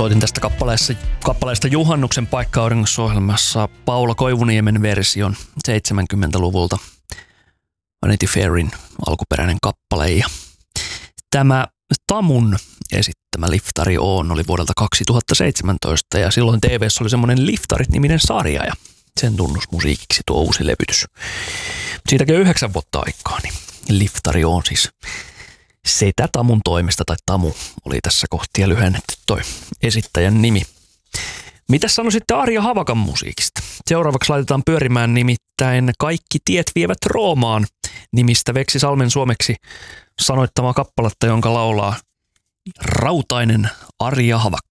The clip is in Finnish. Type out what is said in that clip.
Soitin tästä kappaleesta Juhannuksen paikka auringossa-ohjelmassa Paula Koivuniemen version 70-luvulta. Vanity Fairin alkuperäinen kappale. Ja tämä Tamun esittämä Liftari On oli vuodelta 2017 ja silloin TV:ssä oli semmoinen Liftarit-niminen sarja ja sen tunnusmusiikiksi tuo uusi levytys. Siitäkin on 9 vuotta aikaa, niin Liftari On siis Setä Tamun toimesta, tai Tamu oli tässä kohtia lyhennetty toi esittäjän nimi. Mitäs sano sitten Arja Havakan musiikista? Seuraavaksi laitetaan pyörimään nimittäin Kaikki tiet vievät Roomaan nimistä Veksi Salmen suomeksi sanoittamaa kappaletta, jonka laulaa rautainen Arja Havakka.